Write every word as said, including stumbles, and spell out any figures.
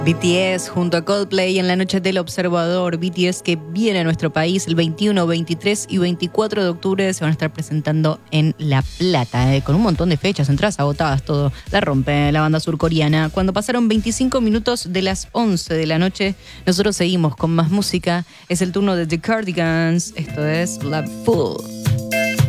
B T S junto a Coldplay en la noche del Observador. B T S que viene a nuestro país el veintiuno, veintitrés y veinticuatro de octubre. Se van a estar presentando en La Plata, eh, con un montón de fechas, entradas agotadas, todo. La rompe la banda surcoreana. Cuando pasaron veinticinco minutos de las once de la noche, nosotros seguimos con más música. Es el turno de The Cardigans. Esto es Love Fool.